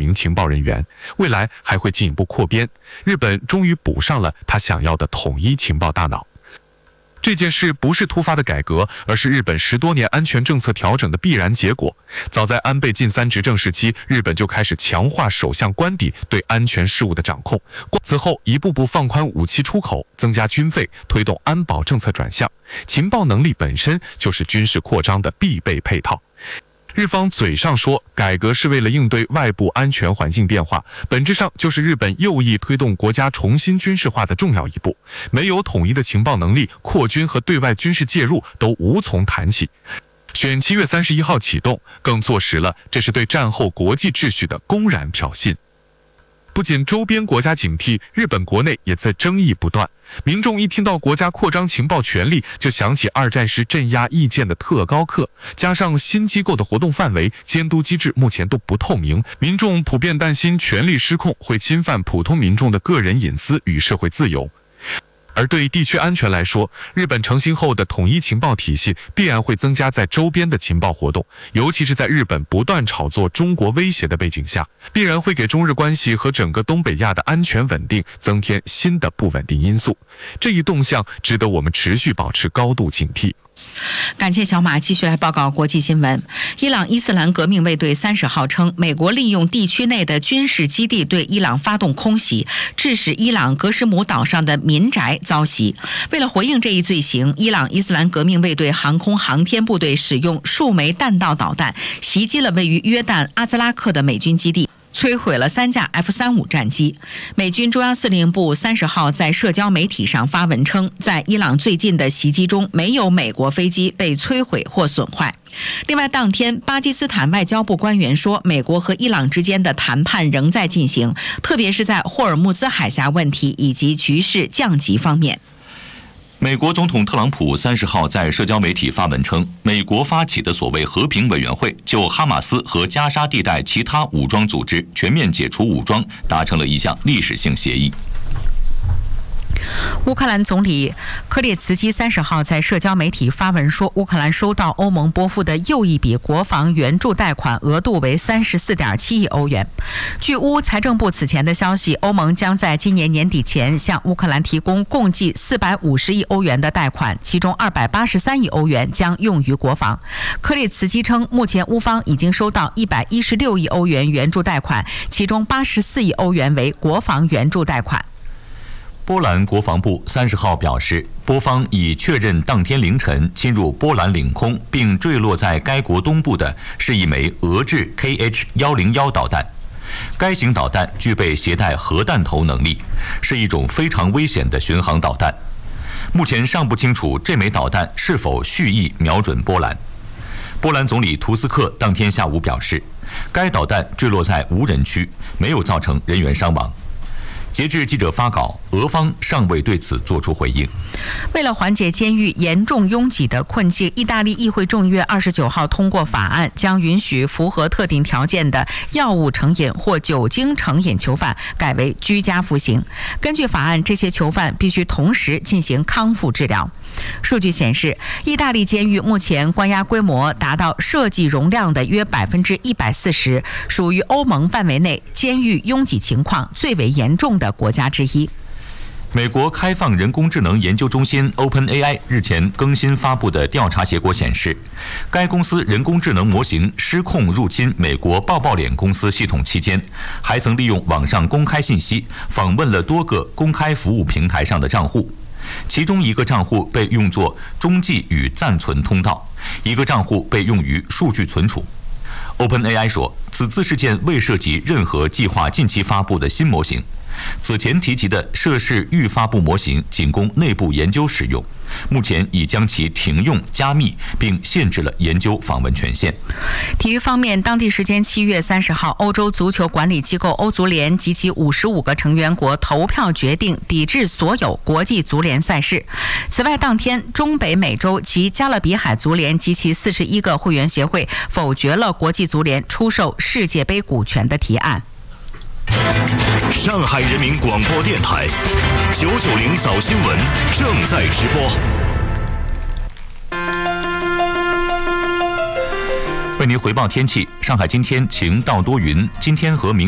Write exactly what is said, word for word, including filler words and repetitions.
名情报人员，未来还会进一步扩编。日本终于补上了他想要的统一情报大脑。这件事不是突发的改革，而是日本十多年安全政策调整的必然结果。早在安倍晋三执政时期，日本就开始强化首相官邸对安全事务的掌控，此后一步步放宽武器出口，增加军费，推动安保政策转向。情报能力本身就是军事扩张的必备配套。日方嘴上说改革是为了应对外部安全环境变化，本质上就是日本右翼推动国家重新军事化的重要一步。没有统一的情报能力，扩军和对外军事介入都无从谈起。选七月三十一号启动，更坐实了这是对战后国际秩序的公然挑衅。不仅周边国家警惕，日本国内也在争议不断。民众一听到国家扩张情报权力，就想起二战时镇压意见的特高课，加上新机构的活动范围、监督机制目前都不透明，民众普遍担心权力失控会侵犯普通民众的个人隐私与社会自由。而对地区安全来说，日本成型后的统一情报体系必然会增加在周边的情报活动，尤其是在日本不断炒作中国威胁的背景下，必然会给中日关系和整个东北亚的安全稳定增添新的不稳定因素。这一动向值得我们持续保持高度警惕。 感谢小马继续来报告国际新闻。伊朗伊斯兰革命卫队三十号称，美国利用地区内的军事基地对伊朗发动空袭，致使伊朗格什姆岛上的民宅遭袭。为了回应这一罪行，伊朗伊斯兰革命卫队航空航天部队使用数枚弹道导弹袭击了位于约旦阿兹拉克的美军基地，摧毁了三架 F 三十五 战机。美军中央司令部三十号在社交媒体上发文称，在伊朗最近的袭击中，没有美国飞机被摧毁或损坏。另外，当天巴基斯坦外交部官员说，美国和伊朗之间的谈判仍在进行，特别是在霍尔木兹海峡问题以及局势降级方面。 美国总统特朗普三十号在社交媒体发文称，美国发起的所谓和平委员会就哈马斯和加沙地带其他武装组织全面解除武装达成了一项历史性协议。 乌克兰总理科列茨基三十号在社交媒体发文说，乌克兰收到欧盟拨付的又一笔国防援助贷款，额度为 三十四点七亿欧元。据乌财政部此前的消息，欧盟将在今年年底前向乌克兰提供共计四百五十亿欧元的贷款，其中二百八十三亿欧元将用于国防。科列茨基称，目前乌方已经收到一百一十六亿欧元援助贷款，其中八十四亿欧元为国防援助贷款。 波兰国防部三十号表示，波方已确认当天凌晨侵入波兰领空并坠落在该国东部的是一枚俄制 K H 一零一 导弹。该型导弹具备携带核弹头能力，是一种非常危险的巡航导弹。目前尚不清楚这枚导弹是否蓄意瞄准波兰。波兰总理图斯克当天下午表示，该导弹坠落在无人区，没有造成人员伤亡。截至记者发稿，俄方尚未对此作出回应。 为了缓解监狱严重拥挤的困境，意大利议会众议院二十九号通过法案，将允许符合特定条件的药物成瘾或酒精成瘾囚犯改为居家服刑。根据法案，这些囚犯必须同时进行康复治疗。数据显示，意大利监狱目前关押规模达到设计容量的约百分之一百四十，属于欧盟范围内监狱拥挤情况最为严重的国家之一。 美国开放人工智能研究中心 OpenAI 日前更新发布的调查结果显示，该公司人工智能模型失控入侵美国抱抱脸公司系统期间，还曾利用网上公开信息访问了多个公开服务平台上的账户。其中一个账户被用作中继与暂存通道，一个账户被用于数据存储。OpenAI 说，此次事件未涉及任何计划近期发布的新模型。此前提及的涉事预发布模型仅供内部研究使用，目前已将其停用加密，并限制了研究访问权限。 体育方面，当地时间七月三十号，欧洲足球管理机构欧足联及其五十五个成员国投票决定抵制所有国际足联赛事。此外，当天中北美洲及加勒比海足联及其四十一个会员协会否决了国际足联出售世界杯股权的提案。 上海人民广播电台九九零早新闻正在直播。 为您回报天气，上海今天晴到多云，今天和明